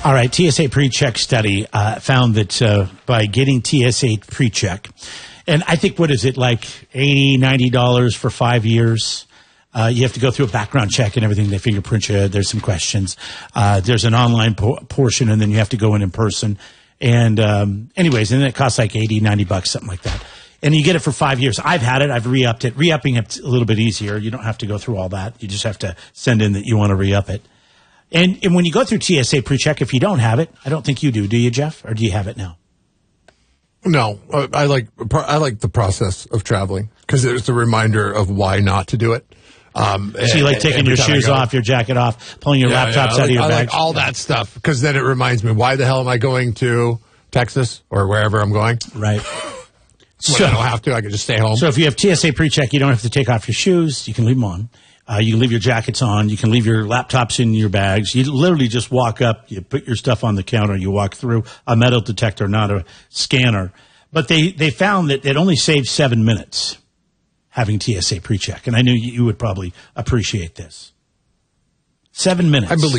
All right, TSA PreCheck study found that by getting TSA PreCheck, and I think, what is it, like $80, $90 for 5 years? You have to go through a background check and everything. They fingerprint you. There's some questions. There's an online portion, and then you have to go in person. And anyways, and then it costs like $80, $90, something like that. And you get it for 5 years. I've had it. I've re-upped it. Re-upping it's a little bit easier. You don't have to go through all that. You just have to send in that you want to re-up it. And when you go through TSA PreCheck, if you don't have it, I don't think you do you, Jeff? Or do you have it now? No, I like the process of traveling because it's a reminder of why not to do it. So you like taking your shoes off, your jacket off, pulling your laptops out of your bag? I like all that stuff because then it reminds me, why the hell am I going to Texas or wherever I'm going? Right. So I don't have to. I can just stay home. So if you have TSA PreCheck, you don't have to take off your shoes. You can leave them on. You can leave your jackets on. You can leave your laptops in your bags. You literally just walk up. You put your stuff on the counter. You walk through a metal detector, not a scanner. But they found that it only saves 7 minutes having TSA PreCheck. And I knew you would probably appreciate this. 7 minutes. I believe